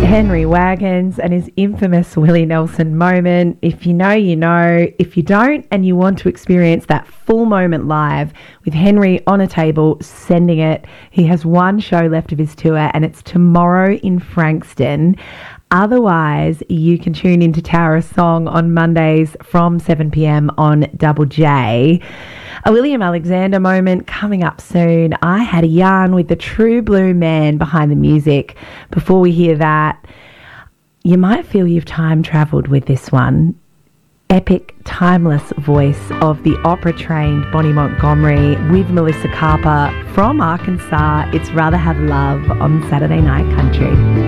Henry Wagons and his infamous Willie Nelson moment. If you know, you know. If you don't and you want to experience that full moment live with Henry on a table, sending it. He has one show left of his tour and it's tomorrow in Frankston. Otherwise, you can tune into Tower of Song on Mondays from 7 p.m. on Double J. A William Alexander moment coming up soon. I had a yarn with the true blue man behind the music. Before we hear that, you might feel you've time travelled with this one. Epic, timeless voice of the opera-trained Bonnie Montgomery with Melissa Carper from Arkansas. It's Rather Have Love on Saturday Night Country.